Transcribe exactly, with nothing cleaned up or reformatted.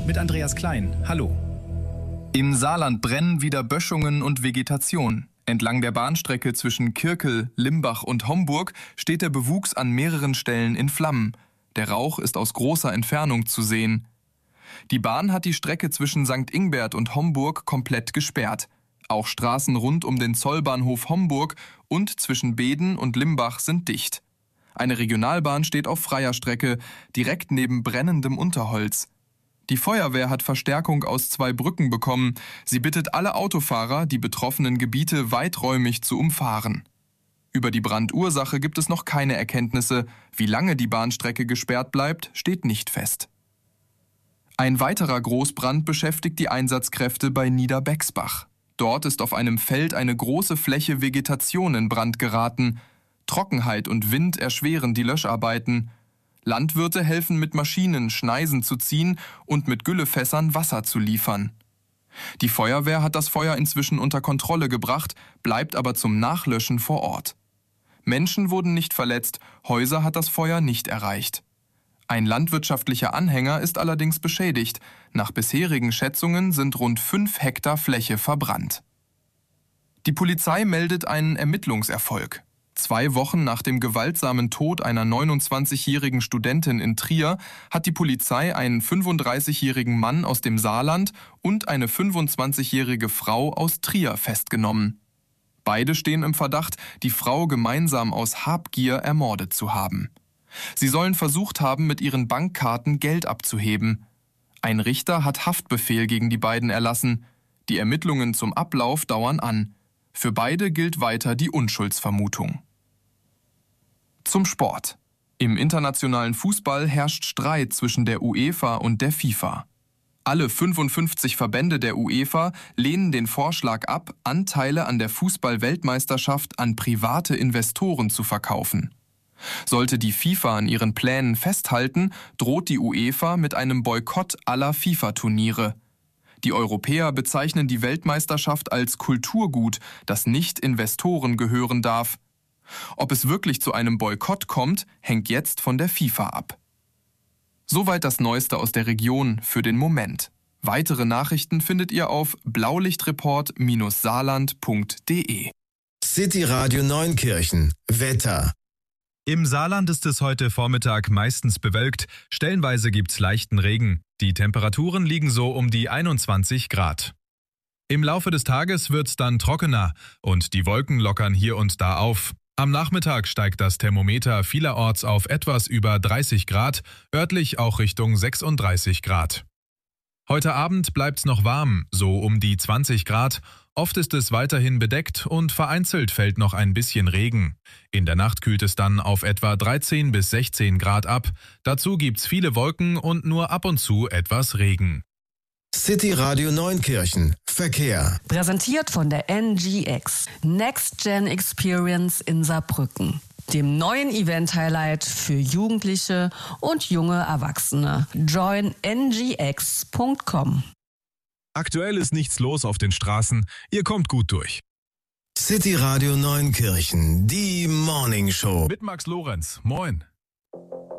mit Andreas Klein. Hallo. Im Saarland brennen wieder Böschungen und Vegetation. Entlang der Bahnstrecke zwischen Kirkel, Limbach und Homburg steht der Bewuchs an mehreren Stellen in Flammen. Der Rauch ist aus großer Entfernung zu sehen. Die Bahn hat die Strecke zwischen Sankt Ingbert und Homburg komplett gesperrt. Auch Straßen rund um den Zollbahnhof Homburg und zwischen Beeden und Limbach sind dicht. Eine Regionalbahn steht auf freier Strecke, direkt neben brennendem Unterholz. Die Feuerwehr hat Verstärkung aus zwei Brücken bekommen. Sie bittet alle Autofahrer, die betroffenen Gebiete weiträumig zu umfahren. Über die Brandursache gibt es noch keine Erkenntnisse. Wie lange die Bahnstrecke gesperrt bleibt, steht nicht fest. Ein weiterer Großbrand beschäftigt die Einsatzkräfte bei Niederbexbach. Dort ist auf einem Feld eine große Fläche Vegetation in Brand geraten. Trockenheit und Wind erschweren die Löscharbeiten. Landwirte helfen mit Maschinen, Schneisen zu ziehen und mit Güllefässern Wasser zu liefern. Die Feuerwehr hat das Feuer inzwischen unter Kontrolle gebracht, bleibt aber zum Nachlöschen vor Ort. Menschen wurden nicht verletzt, Häuser hat das Feuer nicht erreicht. Ein landwirtschaftlicher Anhänger ist allerdings beschädigt. Nach bisherigen Schätzungen sind rund fünf Hektar Fläche verbrannt. Die Polizei meldet einen Ermittlungserfolg. Zwei Wochen nach dem gewaltsamen Tod einer neunundzwanzigjährigen Studentin in Trier hat die Polizei einen fünfunddreißigjährigen Mann aus dem Saarland und eine fünfundzwanzigjährige Frau aus Trier festgenommen. Beide stehen im Verdacht, die Frau gemeinsam aus Habgier ermordet zu haben. Sie sollen versucht haben, mit ihren Bankkarten Geld abzuheben. Ein Richter hat Haftbefehl gegen die beiden erlassen. Die Ermittlungen zum Ablauf dauern an. Für beide gilt weiter die Unschuldsvermutung. Zum Sport. Im internationalen Fußball herrscht Streit zwischen der UEFA und der FIFA. Alle fünfundfünfzig Verbände der UEFA lehnen den Vorschlag ab, Anteile an der Fußball-Weltmeisterschaft an private Investoren zu verkaufen. Sollte die FIFA an ihren Plänen festhalten, droht die UEFA mit einem Boykott aller FIFA-Turniere. Die Europäer bezeichnen die Weltmeisterschaft als Kulturgut, das nicht Investoren gehören darf. Ob es wirklich zu einem Boykott kommt, hängt jetzt von der FIFA ab. Soweit das Neueste aus der Region für den Moment. Weitere Nachrichten findet ihr auf blaulichtreport Bindestrich saarland Punkt de. City Radio Neunkirchen. Wetter. Im Saarland ist es heute Vormittag meistens bewölkt, stellenweise gibt's leichten Regen. Die Temperaturen liegen so um die einundzwanzig Grad. Im Laufe des Tages wird's dann trockener und die Wolken lockern hier und da auf. Am Nachmittag steigt das Thermometer vielerorts auf etwas über dreißig Grad, örtlich auch Richtung sechsunddreißig Grad. Heute Abend bleibt's noch warm, so um die zwanzig Grad. Oft ist es weiterhin bedeckt und vereinzelt fällt noch ein bisschen Regen. In der Nacht kühlt es dann auf etwa dreizehn bis sechzehn Grad ab. Dazu gibt's viele Wolken und nur ab und zu etwas Regen. City Radio Neunkirchen. Verkehr. Präsentiert von der N G X. Next Gen Experience in Saarbrücken. Dem neuen Event-Highlight für Jugendliche und junge Erwachsene. join n g x punkt com. Aktuell ist nichts los auf den Straßen. Ihr kommt gut durch. City Radio Neunkirchen. Die Morning Show. Mit Max Lorenz. Moin.